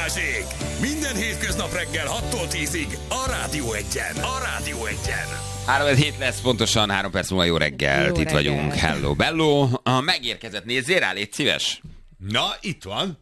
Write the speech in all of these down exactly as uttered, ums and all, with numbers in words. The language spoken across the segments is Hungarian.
Balázsék! Minden hétköznap reggel hattól tízig a Rádió Egyen. A Rádió Egyen. három hét lesz, pontosan három perc múlva jó reggelt. Jó Itt reggel. vagyunk. Hello, bello. A megérkezett, nézzél rá, légy szíves. Na, itt van.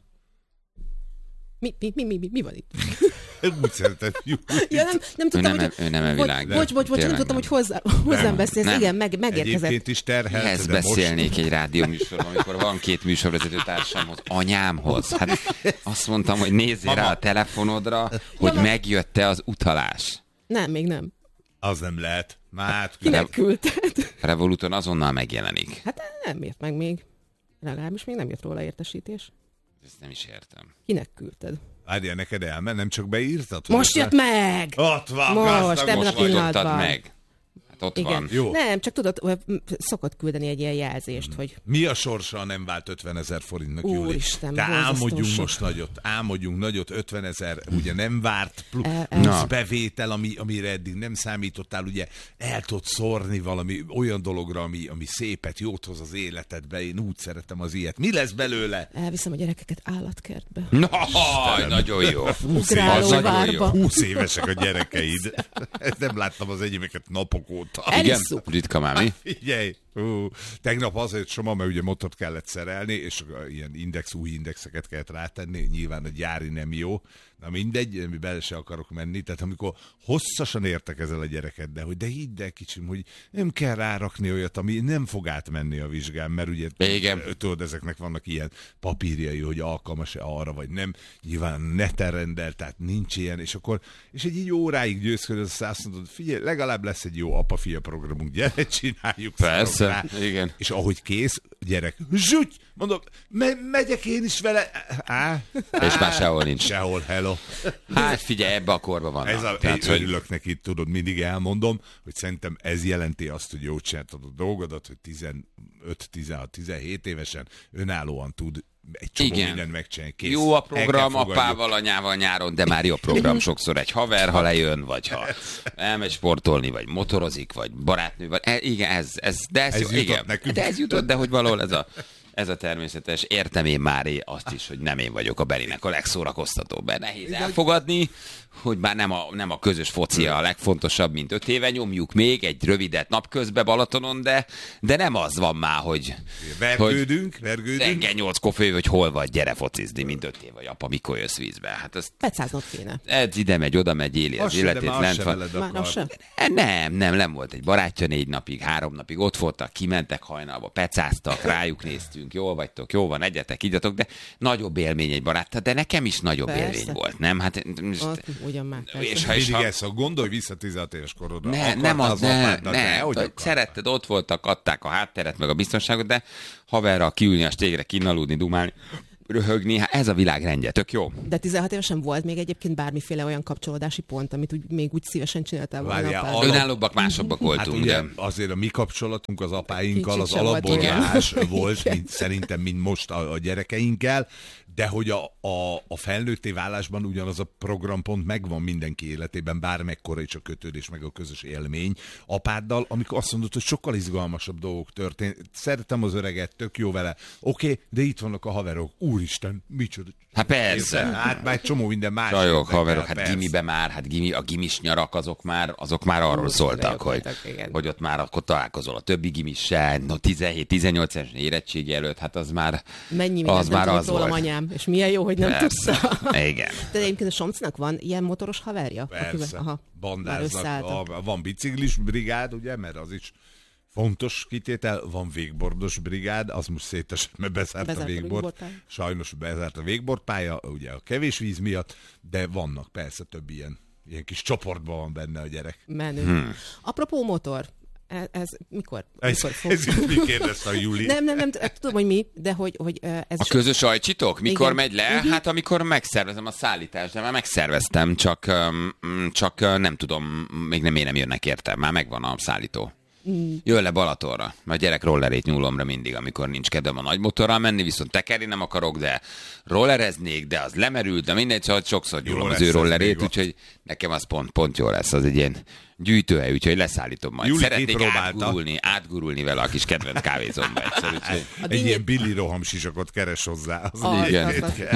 Mi, mi, mi, mi, mi van itt? Úgy szeretem, ja, nem, nem tudtam, ő nem, hogy... ő nem a világ. Bocs, bocs, bocs, nem tudtam, hogy hozzá, hozzám beszélsz. Igen, meg, megérkezett. Egyébként is terhelt, Mihez beszélnék most... egy rádióműsorban, amikor van két műsorvezető társamhoz, anyámhoz. Hát azt mondtam, hogy nézzél Mama. rá a telefonodra, hogy ja, megjött-e az utalás. Nem, még nem. Az nem lehet. Már kinek küldted? Revoluton azonnal megjelenik. Hát nem ért meg még. Legalábbis még nem jött róla értesítés. Ezt nem is értem. Kinek küldted? Várjál, neked elmen, nem csak beírtad? Most jött meg! Ott van, most, ebben most a pillanatban. meg. Hát ott igen. van. Jó. Nem, csak tudod, szokott küldeni egy ilyen jelzést, hmm. hogy... Mi a sorsa, nem vált ötvenezer forintnak, Júli? Úristen, de álmodjunk most nagyot, álmodjunk nagyot, ötvenezer, ugye nem várt, plusz, e, e. plusz bevétel, ami, amire eddig nem számítottál, ugye el tudod szórni valami olyan dologra, ami, ami szépet, jót hoz az életedbe, én úgy szeretem az ilyet. Mi lesz belőle? Elviszem a gyerekeket állatkertbe. No, nagyon jó. Ugrálóvárba. Húsz évesek a gyerekeid. Ezt nem láttam az enyémeket napok óta. Igen, ritka már mi? Figyelj, uh, tegnap azért Soma, mert ugye motot kellett szerelni, és ilyen index, új indexeket kellett rátenni, nyilván a gyári nem jó, na mindegy, mi bele se akarok menni, tehát amikor hosszasan értekezel a gyereket, de hogy de hidd el kicsim, hogy nem kell rárakni olyat, ami nem fog átmenni a vizsgán, mert ugye igen. tudod, ezeknek vannak ilyen papírjai, hogy alkalmas-e arra, vagy nem, nyilván neten rendel, tehát nincs ilyen, és akkor, és egy így óráig győzködöz, azt mondod, figyelj, legalább lesz egy jó apa-fia programunk, gyere, csináljuk. Persze, rá. igen. És ahogy kész, gyerek, zsúgy, mondom, me- megyek én is vele. Á, és már sehol nincs. Sehol, hello. Hát figyelj, ebbe a korba vannak. Ez a, tehát, én hogy... örülök neki, tudod, mindig elmondom, hogy szerintem ez jelenti azt, hogy jól csináltad a dolgodat, hogy tizenöt, tizenhat, tizenhét évesen önállóan tud egy csomó igen. mindent megcsinálni. Kész. Jó a program apával, anyával nyáron, de már jó a program sokszor egy haver, ha lejön, vagy ha elmegy sportolni, vagy motorozik, vagy barátnő, vagy e, igen, ez, ez, de ez, ez jó, igen. De ez jutott, de hogy valahol ez a Ez a természetes. Értem én már azt is, hogy nem én vagyok a Berinek a legszórakoztatóbb. Mert nehéz elfogadni, hogy már nem a, nem a közös foci a legfontosabb, mint öt éve. Nyomjuk még egy rövidet napközben Balatonon, de, de nem az van már, hogy... Vergődünk, hogy vergődünk. Reggel nyolckor fő, hogy hol vagy, gyere focizni, mint öt év, vagy apa, mikor jössz vízbe. Hát ezt... Pecáznod kéne. Ez ide megy, oda megy, éli az életét. Lent van. Nem, nem, nem volt egy barátja négy napig, három napig ott voltak, kimentek hajnalba, pecáztak, rájuk néztünk, jól vagytok, jó van, egyetek, igyatok, de nagyobb élmény egy barát, de nekem is nagyobb persze. élmény volt, nem? Hát, most, ugyan már. És ha is, ha... ezt, gondolj vissza tizenhat éves korodra. Ne, nem az, ne, ne, ne, ne szeretted, ott voltak, adták a hátteret, meg a biztonságot, de haverral kiülni a stégre, kinaludni, dumálni, röhögni, hát ez a világ rendje, tök jó. De tizenhat évesen volt még egyébként bármiféle olyan kapcsolódási pont, amit úgy, még úgy szívesen csináltál volna. Alap... Önállóbbak, másabbak voltunk. Hát ugye, de... azért a mi kapcsolatunk az apáinkkal az alapból más volt, igen. mint, szerintem, mint most a, a gyerekeinkkel, de hogy a, a, a felnőtté válásban ugyanaz a programpont megvan mindenki életében, bármekkora is a kötődés, meg a közös élmény apáddal, amikor azt mondod, hogy sokkal izgalmasabb dolgok történt. Szeretem az öreget, tök jó vele. Oké, okay, de itt vannak a haverok. Úristen, micsoda. Hát persze. Hát már egy csomó minden más. Csajok, haverok, hát persze. Gimibe már, hát gimi, a gimis nyarak, azok már, azok már arról Hú, szóltak, hogy, voltak, hogy ott már akkor találkozol a többi gimissel, no tizenhét-tizennyolc éves érettségi előtt, hát az már Mennyi az már az rólam volt. Anyám, és milyen jó, hogy nem persze. tudta. Igen. De egyébként a Somcnak van ilyen motoros haverja? Persze. Akivel, aha, bandáznak. A, van biciklis brigád, ugye, mert az is fontos kitétel, van végbordos brigád, az most szétesett, mert bezárt, bezárt a végbord. Sajnos bezárt a végbordpálya, ugye a kevés víz miatt, de vannak persze több ilyen, ilyen kis csoportban van benne a gyerek. Menő. Hmm. Apropó motor, ez, ez mikor? Ez, mikor fog... ez mi kérdezte a Júli? Nem, nem, nem, tudom, hogy mi, de hogy, hogy ez... A is... közös ajcsitok? Mikor igen. megy le? Uh-huh. Hát amikor megszervezem a szállítást, de már megszerveztem, csak, csak nem tudom, még nem én nem jönnek érte, már megvan a szállító. Mm. Jön le Balatonra, mert gyerek rollerét nyúlom rá mindig, amikor nincs kedvem a nagy motorral menni, viszont tekerni nem akarok, de rollereznék, de az lemerült, de mindegy, csak sokszor nyúlom az ő rollerét, úgyhogy nekem az pont, pont jó lesz, az egy ilyen gyűjtőhely, úgyhogy leszállítom majd. Júli szeretnék átgurulni, átgurulni vele a kis kedvenc kávézomba egyszer. Úgyhogy... Egy ilyen Billy roham sisakot keres hozzá. Az ah, igen. kell.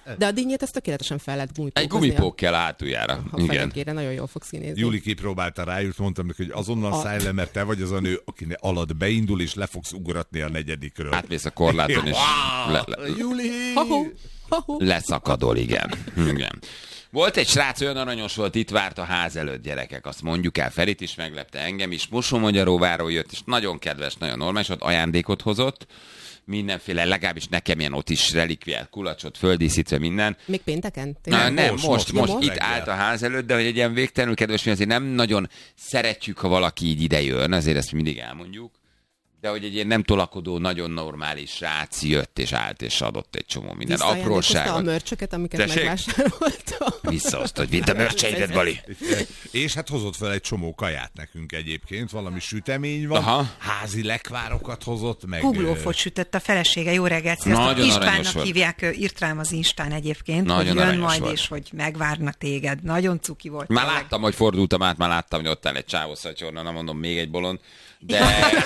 De a dinnyét ezt tökéletesen fel lehet gumipókozni. Egy gumipókkel hátuljára. A fenekére nagyon jól fogsz kinézni. Juli kipróbálta rájut, mondtam neki, hogy azonnal a... szállj le, mert te vagy az a nő, aki alatt beindul, és le fogsz ugratni a negyedikről. Átmész a korláton, és le, le, Juli! Ha-ho, ha-ho. leszakadol, igen. igen. Volt egy srác, olyan aranyos volt, itt várt a ház előtt, gyerekek, azt mondjuk el, Ferit is meglepte, engem is, Mosonmagyaróváról jött, és nagyon kedves, nagyon normális volt, ajándékot hozott, mindenféle, legalábbis nekem ilyen ott is relikviát, kulacsot, földíszítve minden. Még pénteken? Na, nem, most, most, most, most itt reggel. állt a ház előtt, de hogy egy ilyen végtelenül kedves, mi azért nem nagyon szeretjük, ha valaki így ide jön, azért ezt mindig elmondjuk. De hogy egy ilyen nem tolakodó, nagyon normális srác jött és állt és adott egy csomó minden apróságot. a mörcsöket, amiket Tessék? megvásároltam. Visszahozta, hogy vidd a mörcseidet, Bali. És hát hozott fel egy csomó kaját nekünk egyébként, valami sütemény van, Aha. házi lekvárokat hozott, meg... Kuglófot sütött a felesége, jó reggelt, sziasztok. Nagyon aranyos Istvánnak volt. hívják, ő írt rám az Instán egyébként, Nagyon hogy jön aranyos majd, volt. és hogy megvárnak téged. Nagyon cuki volt. Már tényleg. láttam, hogy fordultam át, már láttam, hogy ott áll egy csávó szatyorna, nem mondom, még egy bolond. De,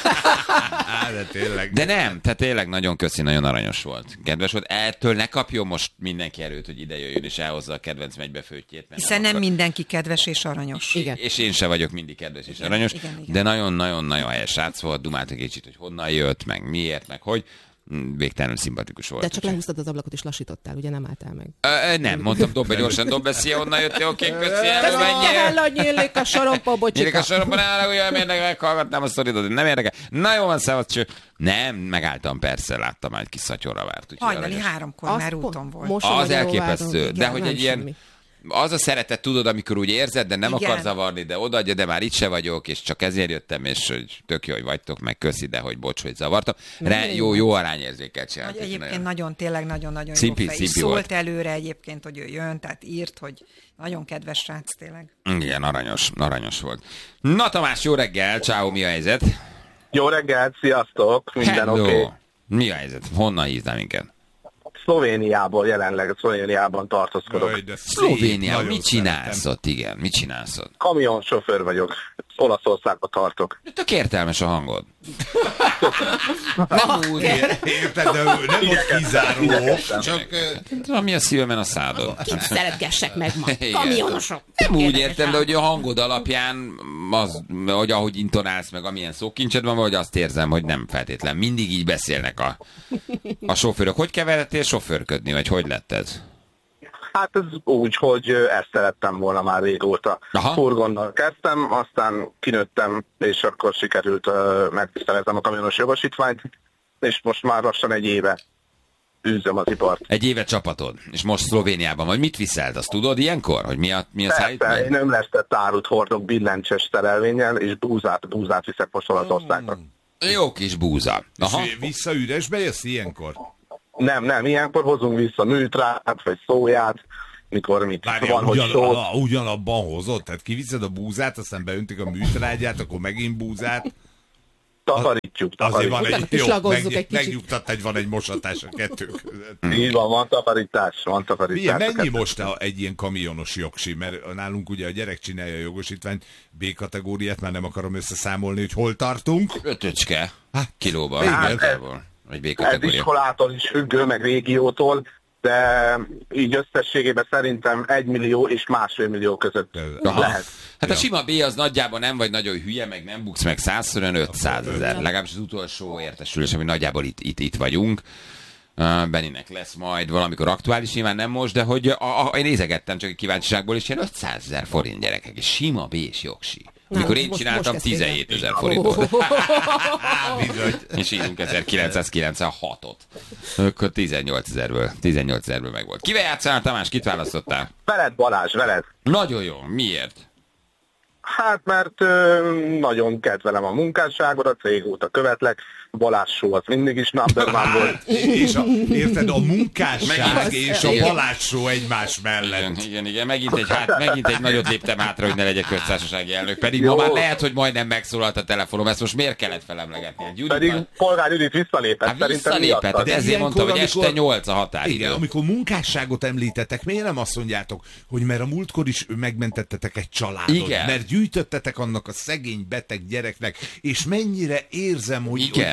Á, de tényleg. de nem, tehát tényleg nagyon köszi, nagyon aranyos volt. Kedves volt. Ettől ne kapjon most mindenki erőt, hogy ide jöjjön és elhozza a kedvenc megybefőttjét. Hiszen nem mindenki kedves és aranyos. Igen. És én se vagyok mindig kedves és aranyos, igen, igen. de nagyon-nagyon-nagyon helyes srác volt, dumáltak egy kicsit, hogy honnan jött, meg miért, meg hogy. Végtelenül szimpatikus volt. De csak lehúztad az ablakot és lassítottál, ugye nem álltál meg. Ö, nem, mondtam, dob be gyorsan, dob be, szia, onnan jöttél, oké, köszi, Ez menjél. kell, nyílik a sorompa, Nyílik a bocsika. soromban, ne hogy olyan érdekel, meghallgatnám a sztoridot, nem érdekel. Na jó van, szevasz, cső. Nem, megálltam, persze, láttam, már egy kis szatyorra várt. úgyhogy Hajnali aranyos. háromkor Azt már pont- úton volt. most- Az Mosonmagyaróváron, elképesztő, igen, de hogy nem egy ilyen, semmi. az a szeretet, tudod, amikor úgy érzed, de nem Igen. akar zavarni, de odaadja, de már itt se vagyok, és csak ezért jöttem, és hogy tök jó, hogy vagytok, meg köszi, de hogy bocs, hogy zavartam. Re, jó, jó arányérzéket csinált. Nagy, egyébként nagyon, tényleg nagyon-nagyon Szimpi, jó fej. És szimpi szólt volt. előre egyébként, hogy ő jön, tehát írt, hogy nagyon kedves srác tényleg. Igen, aranyos, aranyos volt. Na Tamás, jó reggel, ciao, mi a helyzet? Jó reggelt, sziasztok, minden Hello. oké. Okay. Mi a helyzet? Honnan hívnál minket? Szlovéniából jelenleg, Szlovéniában tartózkodok. Jaj, de szép, Szlovénia, nagyon mit csinálsz szeretem. ott? Igen, mit csinálsz ott? Kamionsofőr vagyok, Olaszországba tartok. Tök értelmes a hangod. Nem úgy. Érted, de ő nem volt kizáró, csak... Ami a szívemen a szádod. Szeretgessek meg ma. Igen. Kamionosok. Nem úgy Érdekes értem, de hogy a hangod alapján, az, hogy ahogy intonálsz, meg amilyen szókincsed van, vagy azt érzem, hogy nem feltétlen. Mindig így beszélnek a, a sofőrök. Hogy keveredtél sofőrködni, vagy hogy lett ez? Hát ez úgy, hogy ezt szerettem volna már régóta. Aha. Furgonnal kezdtem, aztán kinőttem, és akkor sikerült uh, megtisztelezem a kamionos jogosítványt, és most már lassan egy éve űzöm az ipart. Egy éve csapatod, és most Szlovéniában vagy. Mit viszelt? Azt tudod ilyenkor? Hogy mi a, mi a Persze, szállítmány? én ömlesztett árut hordok billentyűs szerelvénnyel, és búzát, búzát viszek most Olaszországba. Jó kis búza. Aha. És vissza üresbe jössz ilyenkor? Nem, nem, ilyenkor hozunk vissza műtrát, vagy szóját, mikor mit Várjál, van, hogy ugyan, sót. a, ugyanabban hozott? Tehát kiviszed a búzát, aztán beöntik a műtrágyát, akkor megint búzát. Takarítjuk, Azért van takarítjuk. egy, jó, Pislagozzuk meg, egy kicsit. megnyugtat, hogy van egy mosatás a kettő között. Így van, van takarítás, van takarítás. Milyen, mennyi most a, egy ilyen kamionos jogsi? Mert nálunk ugye a gyerek csinálja a jogosítványt, B-kategóriát, már nem akarom összeszámolni, hogy hol tartunk. Ötöcske Hát, kilóban. igen. Márkából. Vagy Ez B-kategória. iskolától is függő, meg régiótól, de így összességében szerintem egy millió és másfél millió között Aha. lehet. Hát a sima B az nagyjából nem vagy nagyon hülye, meg nem buksz meg százszor, ötszázezer. Legalábbis az utolsó értesülés, ami nagyjából itt, itt, itt vagyunk. Uh, Beninek lesz majd valamikor aktuális, nyilván nem most, de hogy a, a, én nézegettem csak egy kíváncsiságból, és ilyen ötszázezer forint gyerekek, és sima B és jogsi. Amikor én most- csináltam, most kezdték el. tizenhétezer forint volt. Bizony. És írunk ezerkilencszázkilencvenhatot. Akkor tizennyolcezerből, tizennyolcezerből meg volt. Kivel játszál, Tamás? Kit választottál? Veled, Balázs, veled. Nagyon jó. Miért? Hát, mert ö, nagyon kedvelem a munkásságodat, régóta követlek, Balázs show az mindig is number one volt. És a, érted, a munkásság Megint- és a igen. Balázs show egymás Igen, mellett. igen, igen. Megint egy, hát, megint egy nagyot léptem hátra, hogy ne legyek köztársasági elnök. Pedig Jó. ma már lehet, hogy majdnem megszólalt a telefonom. Ezt most miért kellett felemlegetni? Hát, Judit Pedig már- Polgár Judit visszalépett, hát szerintem visszalépett, miattad. de ezért Ilyenkor, mondtam, hogy amikor- este nyolc a határidő. Igen, amikor munkásságot említetek, miért nem azt mondjátok, hogy mert a múltkor is megmentettetek egy családot, Igen. mert gyűjtöttetek annak a szegény beteg gyereknek, és mennyire érzem, hogy, Igen.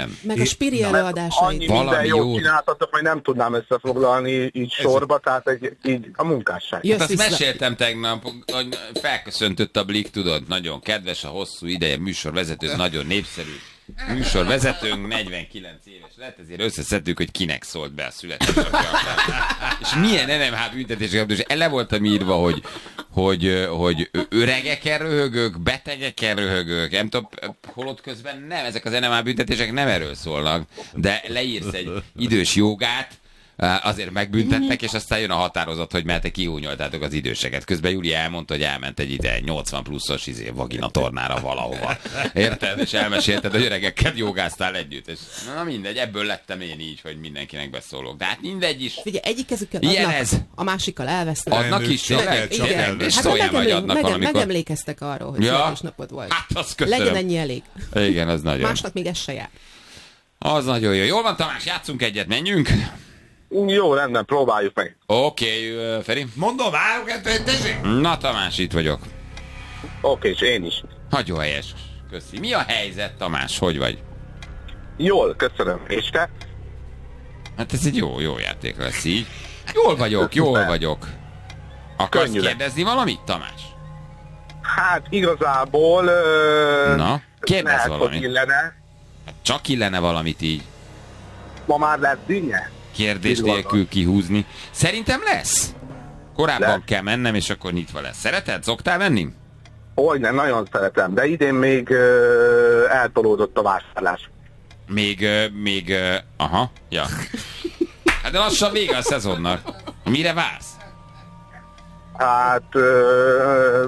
igen. Meg a Spiri előadásai. Annyi minden Valami jót jót. csináltatok, hogy nem tudnám összefoglalni így sorba, tehát egy, így a munkásság. Jössz Hát azt vissza. meséltem tegnap, hogy felköszöntött a Blik, tudod, nagyon kedves, a hosszú ideje műsorvezető, nagyon népszerű műsorvezetőnk, negyvenkilenc éves lett, ezért összeszedtük, hogy kinek szólt be a születésnapja. És milyen en em há büntetések, és ele voltam írva, hogy, hogy, hogy öregeken röhögök, betegeken röhögök, nem tudom, holott közben nem, ezek az en em há büntetések nem erről szólnak, de leírsz egy idős jogát, azért megbüntetnek, és aztán jön a határozat, hogy mert te kihúnyoltátok az időseket. Közben Júli elmondta, hogy elment egy ide nyolcvan pluszos izé, vagina tornára valahova. Érted? És elmesélted, hogy öregekkel jogáztál együtt. És na mindegy, ebből lettem én így, hogy mindenkinek beszólok. De hát mindegy is. Figyelj, egyik kezükkel Ilyen adnak, ez. a másikkal elvesznek. Adnak ők is, csak tényleg? el- csak Igen. elvesznek. És Hát szóljál, hogy megemlé- adnak megem- valamikor. megemlékeztek arról, hogy Ja. születésnapod volt. Hát azt köszönöm. Legyen ennyi elég. Igen, az nagyon. Másnak még ez se jár. Az nagyon jó. Jól van, Tamás, játszunk egyet, menjünk. Jó, rendben, próbáljuk meg. Oké, okay, Feri. Mondom, három, kettő, tessék! Na, Tamás, itt vagyok. Oké, és én is. Nagyon helyes. Köszi. Mi a helyzet, Tamás? Hogy vagy? Jól, köszönöm. És te? Hát ez egy jó, jó játék lesz így. Jól vagyok, jól vagyok. Akarsz Könnyű lesz. kérdezni valamit, Tamás? Hát igazából... Ö, Na, kérdezz lehet, valamit. hogy illene. Hát csak illene valamit így. Ma már lesz dinnye? Kérdés Így van. nélkül kihúzni. Szerintem lesz. Korábban Lesz. kell mennem, és akkor nyitva lesz. Szereted? Szoktál menni? Hogy nem, nagyon szeretem, de idén még ö, eltolódott a vásárlás. Még, ö, még, ö, aha, ja. Hát de lassan vége a szezonnak. Mire vársz? Hát... Ö,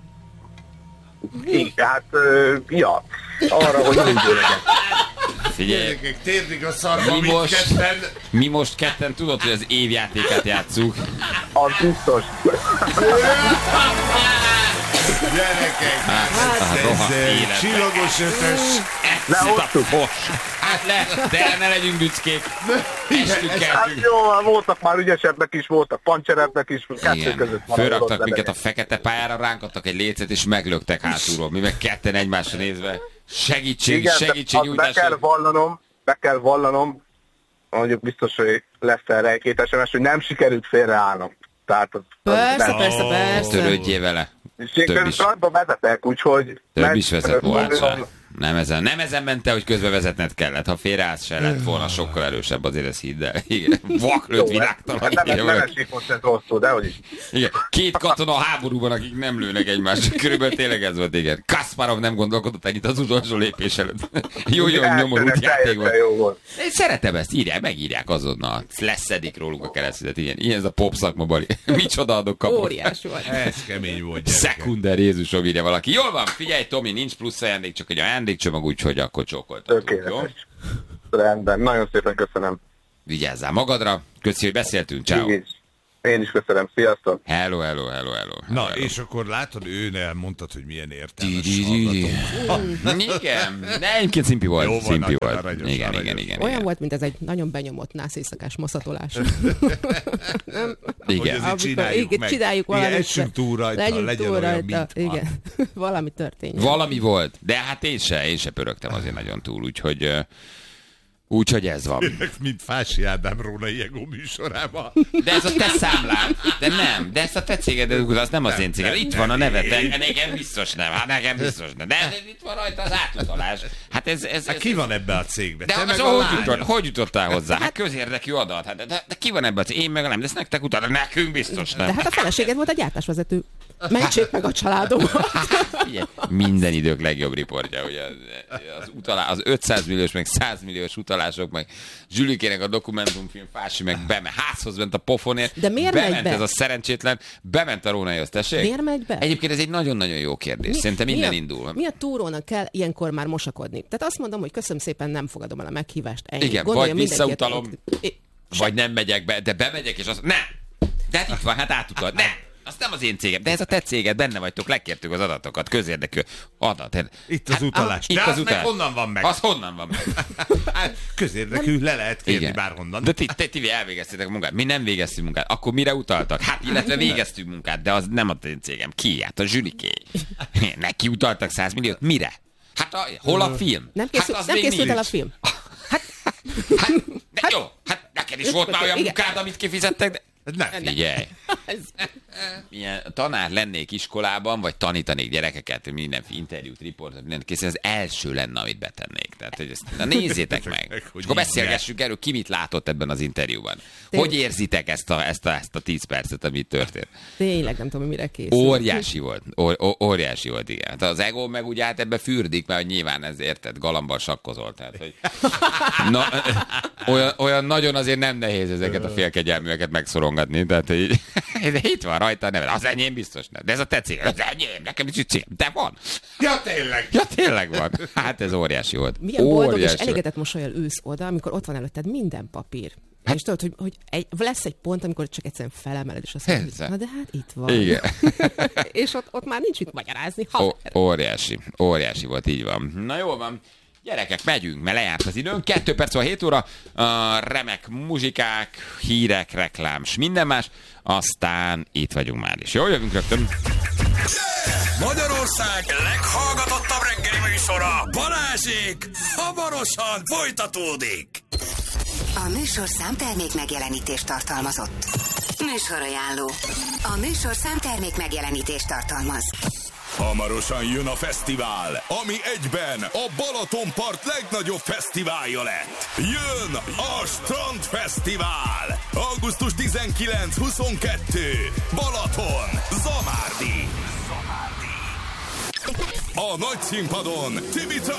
így, hát... Ö, ja, arra, hogy nem győlegek. Figyelj, Gyerekek, térdik a szarba, mi mit most, ketten. mi most ketten tudod, hogy az évjátékát játsszuk. Az biztos. Gyerekek, Hát, a rohadt ez élet. csillagos ötös. Lehoztuk. Hát le, de ne legyünk büszkék. Estünk Hát keltünk. jó, voltak már ügyesebbek is, voltak pancserebbek is, kettő Igen. között van. Fölraktak minket a fekete pályára, ránk adtak egy lécet, és meglöktek hátulról. Mi meg ketten egymásra nézve. Segítség, Igen, segítségnyújtás. be kell vallanom, be kell vallanom, mondjuk biztos, hogy lesz erre egy-két es em es, hogy nem sikerült félreállnom. Tehát az, az Persze, nem. persze, persze. Törődjél vele. És én Több is. közben vezetek, úgyhogy... Több is meg- vezet Mohácsán. Nem ezen, nem ezen mente, hogy közbe vezetned kellett. Ha félreállsz, se lett volna sokkal erősebb, azért ez hidd el. Igen. Vaklőtt világtalan. Hát nem, Igen, nem valaki. esik most ez rosszul, de hogy is. Igen. Két katona a háborúban, akik nem lőnek egymásra. Körülbelül tényleg ez volt, igen. Kasparov nem gondolkodott ennyit az utolsó lépés előtt. Jó, jó, nyomorult játék volt. Jó volt. Én szeretem ezt, írják, megírják azonnal. Leszedik róluk a keresztület, ilyen. Ilyen ez a pop szakma, Bali. Micsoda adok kapok. Óriás volt. Ez kemény volt, gyerekek. Szekunder, Jézusom, írja valaki. Jól van, figyelj, Tomi, nincs plusz ajándék, csak egy ajándékcsomag, úgyhogy akkor csókoltatunk, jó? Tökéletes. Rendben, nagyon szépen köszönöm. Vigyázzál magadra, köszi, hogy beszéltünk, ciao. Én is. Én is köszönöm, sziasztok! Hello, hello, hello, hello. Na, hello. és akkor látod, ő elmondtad, hogy milyen értelmes Di-di-di-di. hallgató. Igen, de egyébként szimpi volt, Jó van, szimpi akkor volt. aranyos, Igen, aranyos. igen, igen, Olyan igen. volt, mint ez egy nagyon benyomott nász éjszakás maszatolás. Hogy Igen. azért Amikor- csináljuk igen, meg. csináljuk Igen, valamit. essünk túl rajta, Legyünk legyen túl olyan, rajta. mint van. Igen. Valami történjen. Valami volt, de hát én se, én se pörögtem azért nagyon túl, úgyhogy, ö, úgyhogy ez van. Mint Fási Ádám Róna Jegó műsorában. De ez a te számlád, de nem, de ezt a te céged, az nem az én céged. nem, Itt nem, van a neved, én- de nekem biztos nem, hát nekem biztos nem. De de itt van rajta az átlatalás. Hát ez, ez, Hát ez ki van ebbe a cégbe? de Te az meg a hogy, lány. jutott, hogy jutottál hozzá? Hát közérdekű adat. Hát, de, de, de, ki van ebben? Én meg a nem, de ezt nektek utána, nekünk biztos nem. De hát a feleséged volt a gyártásvezető. Mentsék meg a családomat. Figyelj, minden idők legjobb riportja, hogy az, az, utalá, az ötszáz milliós, meg száz milliós utalások, meg Zsülikének a dokumentumfilm, Fási meg bement, házhoz ment a pofonért, De miért bement megy be? ez a szerencsétlen, bement a Rónaihoz, tessék? Miért megy be? Egyébként ez egy nagyon-nagyon jó kérdés, szerintem mi minden a, indul. Mi a túrónak kell ilyenkor már mosakodni? Tehát azt mondom, hogy köszönöm szépen, nem fogadom el a meghívást. Ennyi. Igen, Gondolja vagy mindenki, visszautalom, I- vagy nem megyek be, de bemegyek, és azt nem! De hát itt van, hát átutal, nem! Az nem az én cégem, de ez a te céged, benne vagytok, lekértük az adatokat, közérdekű adat. Itt az utalás. Itt De az az meg utalás. honnan van meg? Az honnan van meg? Hát, közérdekű, le lehet kérni Igen. bárhonnan. De ti, te, ti elvégeztétek a munkát. Mi nem végeztünk munkát. Akkor mire utaltak? Hát, illetve végeztünk munkát, de az nem a én cégem. Ki? Hát a Zsüliké. Neki utaltak száz milliót. Mire? Hát a, hol a film? Nem készült, hát az nem még készült el a nincs. film. Hát, de jó, hát neked is volt már olyan Igen. munkád, amit kifizettek, de... Ne. Figyelj, milyen tanár lennék iskolában, vagy tanítanék gyerekeket, minden interjút, riportot, mindent kész, az első lenne, amit betennék. Tehát, hogy ezt, na nézzétek meg. Hogy És akkor beszélgessünk erről, ki mit látott ebben az interjúban. Hogy érzitek ezt a, ezt a, ezt a tíz percet, amit történt? Tényleg nem tudom, mire készül. Óriási volt. Ó, ó, óriási volt, igen. Hát az ego meg ugye hát ebbe fürdik, mert nyilván ez érted, galambal sakkozol. Tehát, hogy... Na, olyan, olyan nagyon azért nem nehéz ezeket a félkegyelműeket megszorongatni. Tehát, hogy itt van rajta a neved. Az enyém biztos nem. De ez a te cél. Az enyém, nekem is cél. De van. Ja, tényleg. Ja, tényleg van. Hát ez óriási volt. Milyen boldog Óriási és elégedett mosolyal ülsz oda, amikor ott van előtted minden papír. Hát, és tudod, hogy, hogy egy, lesz egy pont, amikor csak egyszerűen felemeled, és azt mondod, hogy na de hát itt van. Igen. És ott, ott már nincs mit magyarázni. Ó, óriási. Óriási volt, így van. Na jó van. Gyerekek, megyünk, mert lejárt az időnk. Kettő perc van hét óra. Uh, remek muzsikák, hírek, reklám, s minden más. Aztán itt vagyunk már is. Jó, jövünk rögtön. Magyarország leghallgatottabb reggeli műsora, Balázsék, hamarosan folytatódik. A műsorszám termék megjelenítést tartalmazott. Műsorajánló. A műsorszám termék megjelenítést tartalmaz. Hamarosan jön a fesztivál, ami egyben a Balatonpart legnagyobb fesztiválja lett. Jön a Strandfesztivál! augusztus tizenkilenc huszonkettő Balaton, Zamárdi. A nagy színpadon Timitra